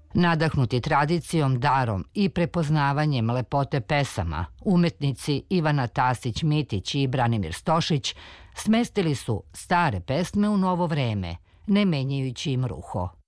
Nadahnuti tradicijom, darom i prepoznavanjem lepote pesama, umetnici Ivana Tasić-Mitić i Branimir Stošić smestili su stare pesme u novo vreme, ne menjajući im ruho.